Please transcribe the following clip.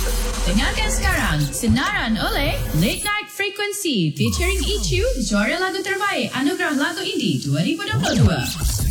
Dengarkan sekarang sinaran oleh Late Night Frequency featuring Ichu, juara lagu terbaik Anugerah Lagu Indie 2022.